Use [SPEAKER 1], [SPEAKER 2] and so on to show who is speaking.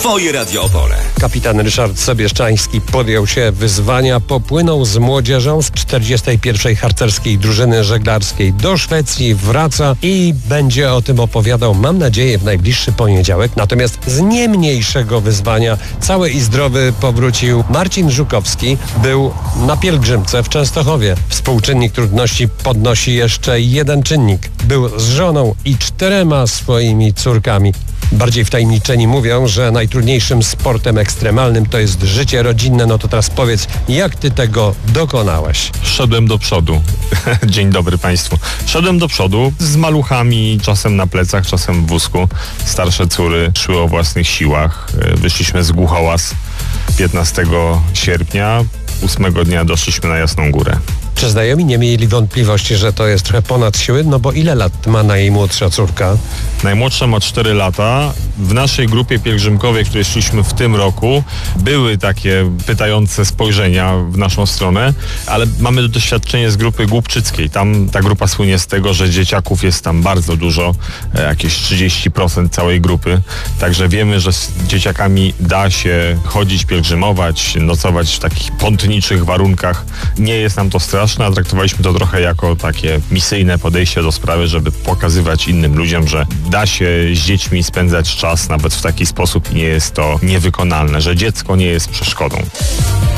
[SPEAKER 1] Twoje Radio Opole.
[SPEAKER 2] Kapitan Ryszard Sobieszczański podjął się wyzwania, popłynął z młodzieżą z 41. harcerskiej drużyny żeglarskiej do Szwecji, wraca i będzie o tym opowiadał, mam nadzieję, w najbliższy poniedziałek. Natomiast z nie mniejszego wyzwania cały i zdrowy powrócił Marcin Żukowski. Był na pielgrzymce w Częstochowie. Współczynnik trudności podnosi jeszcze jeden czynnik. Był z żoną i 4 swoimi córkami. Bardziej wtajemniczeni mówią, że najtrudniejszym sportem ekstremalnym to jest życie rodzinne. No to teraz powiedz, jak ty tego dokonałeś?
[SPEAKER 3] Szedłem do przodu. Dzień dobry Państwu. Szedłem do przodu z maluchami, czasem na plecach, czasem w wózku. Starsze córy szły o własnych siłach. Wyszliśmy z Głuchołaz 15 sierpnia. 8 dnia doszliśmy na Jasną Górę.
[SPEAKER 2] Czy znajomi nie mieli wątpliwości, że to jest trochę ponad siły? No bo ile lat ma najmłodsza córka?
[SPEAKER 3] Najmłodsza ma 4 lata. W naszej grupie pielgrzymkowej, w której szliśmy w tym roku, były takie pytające spojrzenia w naszą stronę, ale mamy doświadczenie z grupy głubczyckiej. Tam ta grupa słynie z tego, że dzieciaków jest tam bardzo dużo, jakieś 30% całej grupy. Także wiemy, że z dzieciakami da się chodzić, pielgrzymować, nocować w takich pątniczych warunkach. Nie jest nam to straszne, a traktowaliśmy to trochę jako takie misyjne podejście do sprawy, żeby pokazywać innym ludziom, że da się z dziećmi spędzać czas nawet w taki sposób i nie jest to niewykonalne, że dziecko nie jest przeszkodą.